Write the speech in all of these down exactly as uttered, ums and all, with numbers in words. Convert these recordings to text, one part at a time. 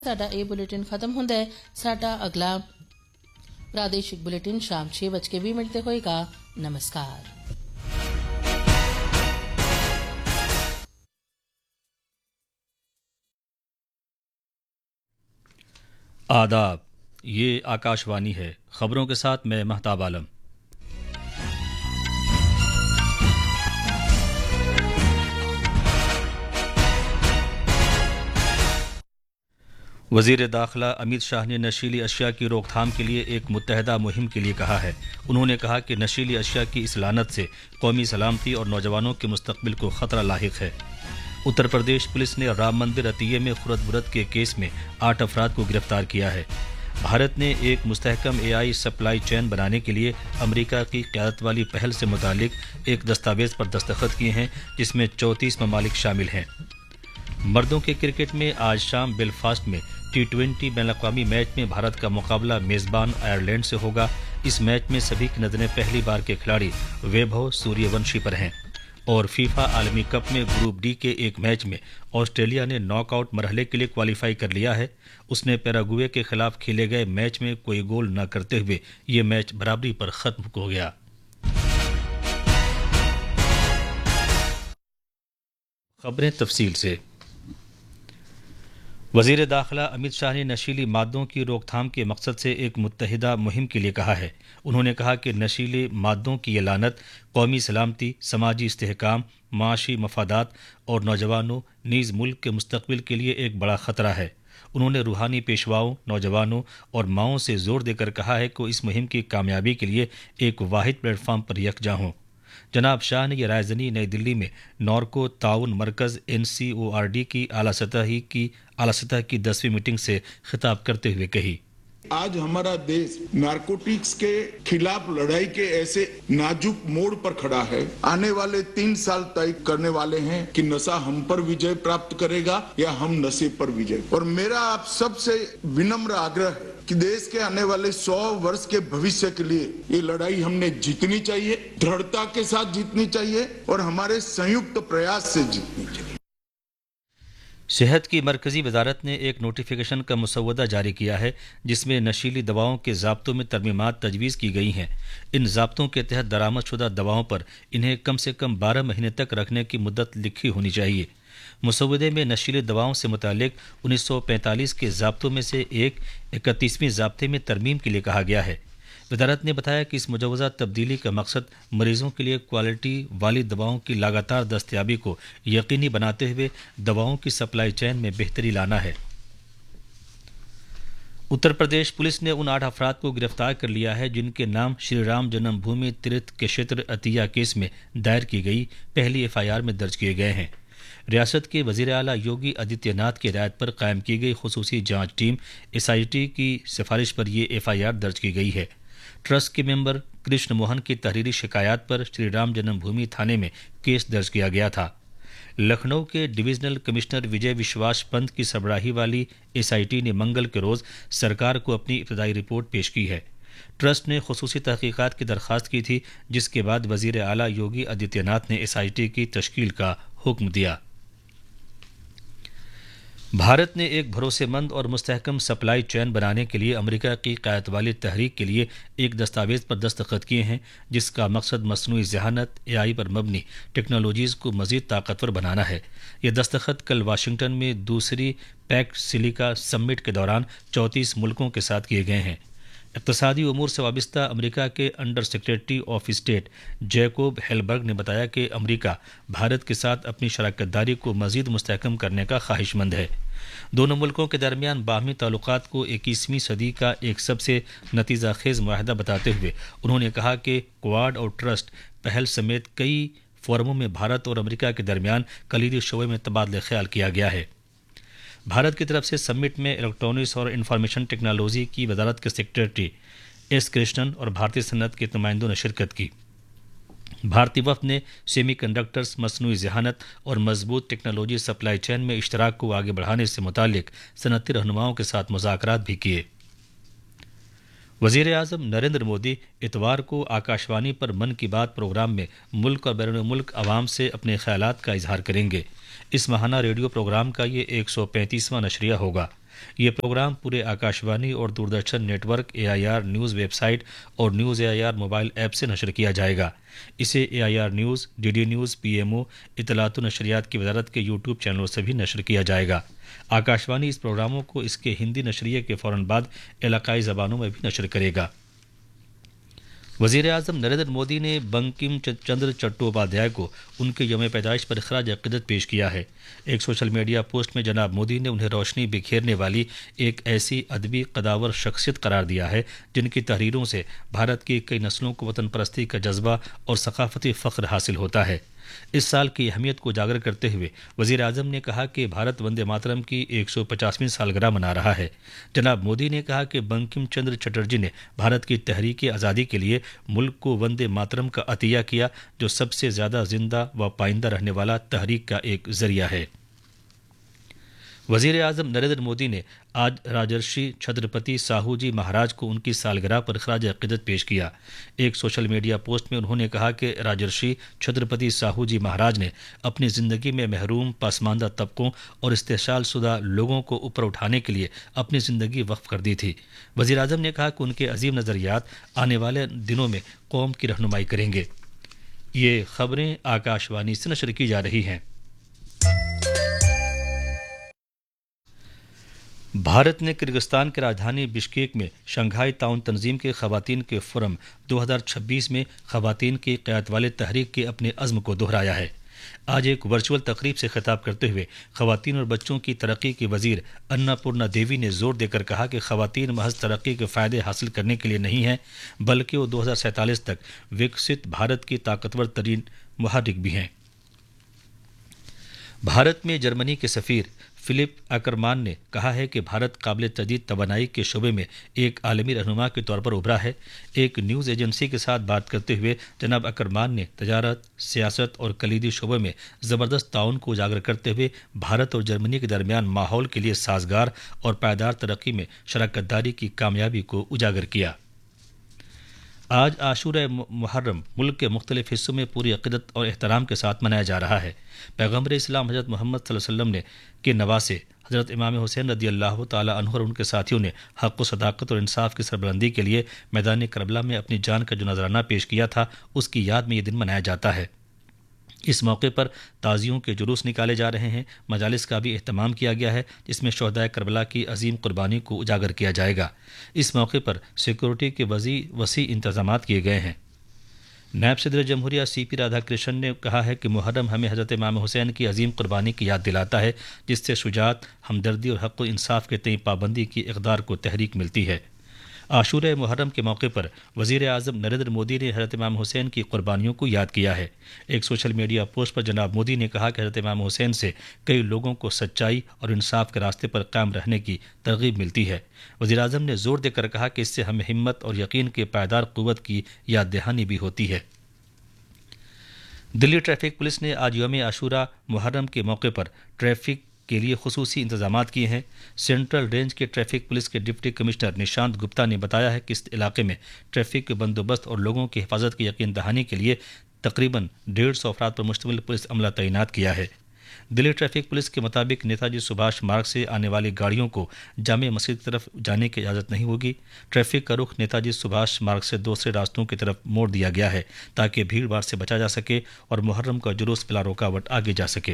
ਸਾਡਾ ਇਹ ਬੁਲੇਟਿਨ ਖਤਮ ਹੁੰਦਾ ਹੈ। ਸਾਡਾ ਅਗਲਾ ਪ੍ਰਾਦੇਸ਼ਿਕ ਬੁਲੇਟਿਨ ਸ਼ਾਮ ਛੇ ਵੱਜ ਕੇ ਵੀਹ ਮਿੰਟ ਤੇ ਹੋਏਗਾ। ਨਮਸਕਾਰ। आदाब, ये आकाशवाणी है। खबरों के साथ मैं महताब आलम। वज़ीर दाखिला अमित शाह ने नशीली अशिया की रोकथाम के लिए एक मुत्तहदा मुहिम के लिए कहा है। उन्होंने कहा कि नशीली अशिया की इस लानत से कौमी सलामती और नौजवानों के मुस्तकबिल को खतरा लाहिक है। उत्तर प्रदेश पुलिस ने राम मंदिर अतिये में खुरद बुरद के केस में आठ अफराद को गिरफ्तार किया है। भारत ने एक मुस्तहकम एआई सप्लाई चेन बनाने के लिए अमेरिका की क़यादत वाली पहल से मुतालिक एक दस्तावेज पर दस्तखत किए हैं, जिसमें चौंतीस ममालिक शामिल हैं। मर्दों के क्रिकेट में आज शाम बेलफास्ट में टी ट्वेंटी बैनुल-अक़वामी मैच में भारत का मुकाबला मेज़बान आयरलैंड से होगा। इस मैच में सभी की नज़रें पहली बार के खिलाड़ी वैभव सूर्यवंशी पर हैं। और फीफा आलमी कप में ग्रुप डी के एक मैच में ऑस्ट्रेलिया ने नॉकआउट मरहले के लिए क्वालिफाई कर लिया है। उसने पैराग्वे के खिलाफ खेले गए मैच में कोई गोल न करते हुए ये मैच बराबरी पर खत्म हो गया। खबरें तफसील से। वज़ीर दाखिला अमित शाह ने नशीली मादों की रोकथाम के मकसद से एक मुत्तहिदा मुहिम के लिए कहा है। उन्होंने कहा कि नशीले मादों की ये लानत कौमी सलामती, समाजी इस्तेहकाम, माशी मफादात और नौजवानों नीज़ मुल्क के मुस्तकबिल के लिए एक बड़ा ख़तरा है। उन्होंने रूहानी पेशवाओं, नौजवानों और माओं से ज़ोर देकर कहा है कि इस मुहिम की कामयाबी के लिए एक वाहिद प्लेटफार्म पर यकजा हों। जनाब शाह ने यह रायज़नी नई दिल्ली में नॉर्को ताउन मरकज़ N C O R D की आला सतह की आला सतह की दसवीं मीटिंग से खिताब करते हुए कही। आज हमारा देश नारकोटिक्स के खिलाफ लड़ाई के ऐसे नाजुक मोड़ पर खड़ा है। आने वाले तीन साल तय करने वाले हैं कि नशा हम पर विजय प्राप्त करेगा या हम नशे पर विजय। और मेरा आप सबसे विनम्र आग्रह है कि देश के आने वाले सौ वर्ष के भविष्य के लिए ये लड़ाई हमने जीतनी चाहिए, दृढ़ता के साथ जीतनी चाहिए और हमारे संयुक्त प्रयास से जीतनी चाहिए। सेहत की मरकज़ी वजारत ने एक नोटिफिकेशन का मुसव्वदा जारी किया है, जिसमें नशीली दवाओं के ज़ाब्तों में तरमीमात तजवीज़ की गई हैं। इन ज़ाब्तों के तहत दरामद शुदा दवाओं पर इन्हें कम से कम बारह महीने तक रखने की मुद्दत लिखी होनी चाहिए। मुसव्वदे में नशीली दवाओं से मुतालिक उन्नीस सौ पैंतालीस के ज़ाब्तों में से एक इकतीसवीं ज़ाब्ते में तरमीम के लिए कहा गया है। वजारत ने बताया कि इस मुजवज़ा तब्दीली का मकसद मरीज़ों के लिए क्वालिटी वाली दवाओं की लगातार दस्तयाबी को यकीनी बनाते हुए दवाओं की सप्लाई चेन में बेहतरी लाना है। उत्तर प्रदेश पुलिस ने उन आठ अफराद को गिरफ्तार कर लिया है जिनके नाम श्री राम जन्मभूमि तीर्थ क्षेत्र अतिया केस में दायर की गई पहली एफ आई आर में दर्ज किए गए हैं। रियासत के वज़ीर आला योगी आदित्यनाथ की हिदायत पर कायम की गई खुसूसी जाँच टीम एस आई टी की सिफारिश पर यह एफ आई आर दर्ज की गई है। ट्रस्ट के मेंबर कृष्ण मोहन की तहरीरी शिकायत पर श्री राम जन्मभूमि थाने में केस दर्ज किया गया था। लखनऊ के डिवीजनल कमिश्नर विजय विश्वास पंत की सरबराही वाली एस आई टी ने मंगल के रोज़ सरकार को अपनी इब्तदाई रिपोर्ट पेश की है। ट्रस्ट ने खुसूसी तहकीकात की दरख्वास्त की थी, जिसके बाद वज़ीर आला योगी आदित्यनाथ ने एस आई टी की तश्कील का हुक्म दिया। भारत ने एक भरोसेमंद और मुस्तहकम सप्लाई चेन बनाने के लिए अमेरिका की क़यादत वाली तहरीक के लिए एक दस्तावेज़ पर दस्तखत किए हैं, जिसका मकसद मसनूई ज़हानत ए आई पर मबनी टेक्नोलॉजीज़ को मज़ीद ताकतवर बनाना है। ये दस्तखत कल वाशिंगटन में दूसरी पैक्ट सिलिका समिट के दौरान चौंतीस मुल्कों के साथ किए गए हैं। इक़्तिसादी उमूर से वाबस्ता अमेरिका के under secretary of state Jacob Hellberg ने बताया कि अमेरिका भारत के साथ अपनी शराकत दारी को मज़ीद मुस्तहकम करने का ख्वाहिशमंद है। दोनों मुल्कों के दरमियान बाहमी ताल्लुकात को इक्कीसवीं सदी का एक सबसे नतीजा खेज़ मुआहदा बताते हुए उन्होंने कहा कि क्वाड और ट्रस्ट पहल समेत कई फोरमों में भारत और अमेरिका के दरमियान कलीदी शोबे में तबादला ख्याल किया गया है। भारत की तरफ से समिट में इलेक्ट्रॉनिक्स और इंफॉर्मेशन टेक्नोलॉजी की वजारत के सेक्रेटरी एस कृष्णन और भारतीय सनत के नुमाइंदों ने शिरकत की। भारतीय वफद ने सेमी कंडक्टर्स, मसनूई ज़हानत और मजबूत टेक्नोलॉजी सप्लाई चेन में इश्तराक को आगे बढ़ाने से मुतालिक सनती रहनुमाओं के साथ मुज़ाकरात भी किए। वज़ीर आज़म नरेंद्र मोदी इतवार को आकाशवाणी पर मन की बात प्रोग्राम में मुल्क और बैरून मुल्क आवाम से अपने ख्यालात का इजहार करेंगे। इस माहाना रेडियो प्रोग्राम का ये एक सौ पैंतीसवां नशरिया होगा। ये प्रोग्राम पूरे आकाशवाणी और Doordarshan network, A I R news website और news A I R mobile app से नशर किया जाएगा। इसे ए I R news, D D news, P M O, इतलात व नशरियात की वजारत के यूट्यूब चैनलों से भी नशर किया जाएगा। आकाशवाणी इस प्रोग्रामों को इसके हिंदी नशरिए के फ़ौरन बाद इलाकाई ज़बानों में भी नशर करेगा। वज़ीर आज़म नरेंद्र मोदी ने बंकिम चंद्र चट्टोपाध्याय को उनके यौम पैदाइश पर खराज अक़ीदत पेश किया है। एक सोशल मीडिया पोस्ट में जनाब मोदी ने उन्हें रोशनी बिखेरने वाली एक ऐसी अदबी कदावर शख्सियत करार दिया है जिनकी तहरीरों से भारत की कई नस्लों को वतन परस्ती का जज्बा और सकाफती फ़ख्र हासिल होता है। इस साल की अहमियत को उजागर करते हुए वज़ीर आज़म ने कहा कि भारत वंदे मातरम की एक सौ पचासवीं सालगिरह मना रहा है। जनाब मोदी ने कहा कि बंकिम चंद्र चटर्जी ने भारत की तहरीक आज़ादी के लिए मुल्क को वंदे मातरम का अतिया किया, जो सबसे ज़्यादा जिंदा व पाइंदा रहने वाला तहरीक का एक ज़रिया है। वज़ीर आज़म नरेंद्र मोदी ने आज राजर्षि छत्रपति साहू जी महाराज को उनकी सालगिरह पर खराज अक़ीदत पेश किया। एक सोशल मीडिया पोस्ट में उन्होंने कहा कि राजर्षि छत्रपति साहू जी महाराज ने अपनी ज़िंदगी में महरूम, पसमानदा तबकों और इस्तेसाल शुदा लोगों को ऊपर उठाने के लिए अपनी ज़िंदगी वक्फ कर दी थी। वज़ीर आज़म ने कहा कि उनके अजीम नज़रियात आने वाले दिनों में कौम की रहनुमाई करेंगे। ये खबरें आकाशवाणी से नशर की जा रही हैं। भारत ने किर्गिस्तान की राजधानी बिश्केक में शंघाई ताउन तंजीम के खवातीन के फोरम दो हज़ार छब्बीस में खवातीन की क़यादत वाले तहरीक के अपने अज़्म को दोहराया है। आज एक वर्चुअल तकरीब से खिताब करते हुए खवातीन और बच्चों की तरक्की की वज़ीर अन्नापूर्णा देवी ने जोर देकर कहा कि खवातीन महज तरक्की के फ़ायदे हासिल करने के लिए नहीं हैं, बल्कि वो दो हज़ार सैंतालीस तक विकसित भारत की ताकतवर तरीन मुहर्रिक भी हैं। भारत में जर्मनी के सफ़ीर फिलिप अकरमान ने कहा है कि भारत काबिल तजदीद तवानाई के शोबे में एक आलमी रहनुमा के तौर पर उभरा है। एक न्यूज़ एजेंसी के साथ बात करते हुए जनाब अकरमान ने तजारत, सियासत और कलीदी शोबे में ज़बरदस्त ताउन को उजागर करते हुए भारत और जर्मनी के दरमियान माहौल के लिए साजगार और पायदार तरक्की में शराकत दारी की कामयाबी को उजागर किया। आज आशूरा मुहर्रम मुल्क के मुख्तलिफ हिस्सों में पूरी अक़ीदत और एहतराम के साथ मनाया जा रहा है। पैगम्बर इस्लाम हज़रत मोहम्मद सल्लल्लाहु अलैहि वसल्लम ने के नवासे हज़रत इमाम हुसैन रदी अल्लाह ताला अन्हु और उनके साथियों ने हक़ व सदाकत और इंसाफ की सरबलंदी के लिए मैदान करबला में अपनी जान का जो नजराना पेश किया था, उसकी याद में ये दिन मनाया जाता है। इस मौके पर ताज़ियों के जुलूस निकाले जा रहे हैं। मजालिस का भी एहतमाम किया गया है जिसमें शोहदाए करबला की अजीम कुर्बानी को उजागर किया जाएगा। इस मौके पर सिक्योरिटी के वजी वसी इंतजाम किए गए हैं। नायब सदर जमहूरिया सी पी राधाकृष्णन ने कहा है कि मुहर्रम हमें हज़रत इमाम हुसैन की अजीम कुर्बानी की याद दिलाता है, जिससे शुजात, हमदर्दी और हक़ व इंसाफ के तय पाबंदी की इक़दार को तहरीक मिलती है। आशूरा मुहर्रम के मौके पर वज़ीर आज़म नरेंद्र मोदी ने हज़रत इमाम हुसैन की कुर्बानियों को याद किया है। एक सोशल मीडिया पोस्ट पर जनाब मोदी ने कहा कि हज़रत इमाम हुसैन से कई लोगों को सच्चाई और इंसाफ के रास्ते पर कायम रहने की तरगीब मिलती है। वज़ीर आज़म ने जोर देकर कहा कि इससे हमें हिम्मत और यकीन के पायदार क़ुव्वत की याद दहानी भी होती है। दिल्ली ट्रैफिक पुलिस ने आज यौम आशूरा मुहर्रम के मौके पर ट्रैफिक के लिए खुसूसी इंतजामात किए हैं। सेंट्रल रेंज के ट्रैफिक पुलिस के डिप्टी कमिश्नर निशांत गुप्ता ने बताया है कि इस इलाके में ट्रैफिक के बंदोबस्त और लोगों की हिफाजत की यकीन दहानी के लिए तकरीबन डेढ़ सौ अफराद पर मुश्तमिल पुलिस अमला तैनात किया है। दिल्ली ट्रैफिक पुलिस के मुताबिक नेताजी सुभाष मार्ग से आने वाली गाड़ियों को जामे मस्जिद की तरफ जाने की इजाज़त नहीं होगी। ट्रैफिक का रुख नेताजी सुभाष मार्ग से दूसरे रास्तों की तरफ मोड़ दिया गया है ताकि भीड़ भाड़ से बचा जा सके और मुहर्रम का जुलूस बिला रुकावट आगे जा सके।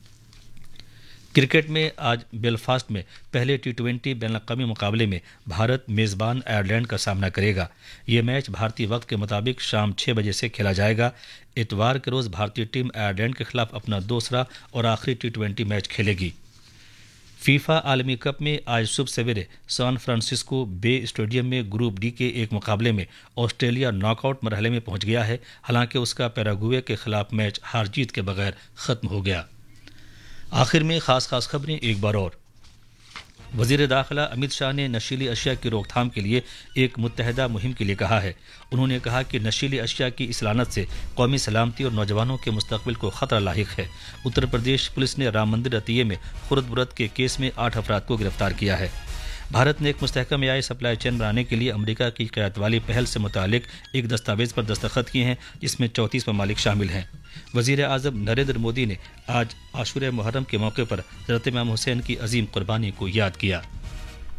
क्रिकेट में आज बेलफास्ट में पहले टी ट्वेंटी बैनुल-अक़वामी मुकाबले में भारत मेज़बान आयरलैंड का सामना करेगा। ये मैच भारतीय वक्त के मुताबिक शाम छः बजे से खेला जाएगा। इतवार के रोज़ भारतीय टीम आयरलैंड के खिलाफ अपना दूसरा और आखिरी टी ट्वेंटी मैच खेलेगी। फीफा आलमी कप में आज सुबह सवेरे सैन फ्रांसिस्को बे स्टेडियम में ग्रुप डी के एक मुकाबले में ऑस्ट्रेलिया नॉकआउट मरहले में पहुंच गया है। हालांकि उसका पैराग्वे के खिलाफ मैच हार जीत के बगैर ख़त्म हो गया। आखिर में ख़ास ख़ास खबरें एक बार और। वज़ीर दाखिला अमित शाह ने नशीली अशिया की रोकथाम के लिए एक मुत्तहदा मुहिम के लिए कहा है। उन्होंने कहा कि नशीली अशिया की इस लानत से कौमी सलामती और नौजवानों के मुस्तकबिल को ख़तरा लाहिक है। उत्तर प्रदेश पुलिस ने राम मंदिर अतिये में खुर्द बुरद के केस में आठ अफराद को गिरफ्तार किया है। भारत ने एक मुस्तहकम एआई सप्लाई चेन बनाने के लिए अमेरिका की क़यादत वाली पहल से मुतालिक एक दस्तावेज़ पर दस्तखत किए हैं जिसमें चौंतीस ममालिक शामिल हैं। वज़ीर आज़म नरेंद्र मोदी ने आज आशूरा मुहर्रम के मौके पर हज़रत इमाम हुसैन की अजीम कुर्बानी को याद किया।